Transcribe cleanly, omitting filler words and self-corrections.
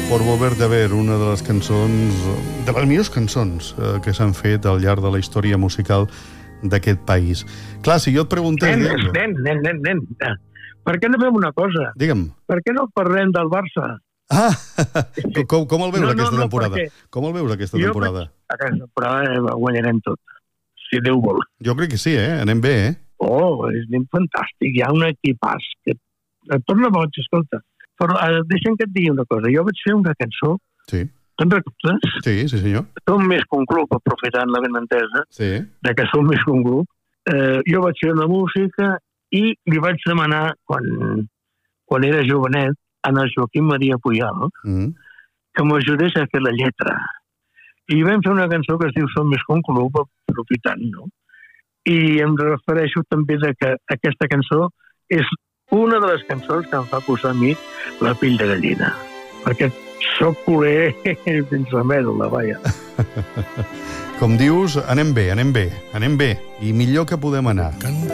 por volverte a ver, una de les cançons, de les millors cançons que s'han fet al llarg de la història musical d'aquest país. Clar, si jo et preguntés... Nen. Per què no fem una cosa? Digue'm. Per què no parlem del Barça? Ah, com el veus aquesta temporada? Com el veus aquesta temporada? Aquesta temporada guanyarem tot, si Déu vol. Jo crec que sí, anem bé, Oh, anem fantàstic, hi ha un equipàs que et torna boig, escolta. Però deixa'm que et digui una cosa, jo vaig fer una cançó, sí. Te'n recordes? Sí, senyor. Som més que un club, aprofitant la benentesa, sí. De que som més que un grup. Jo vaig fer una música i li vaig demanar, quan era jovenet, a Joaquim Maria Puyal, que m'ajudés a fer la lletra. I vam fer una cançó que es diu Som més que un club, aprofitant, no? I em refereixo també que aquesta cançó és una de les cançons que em fa posar a mi la pell de gallina. Perquè soc culer fins la mèdula, vaja. Com dius, anem bé. I millor que podem anar.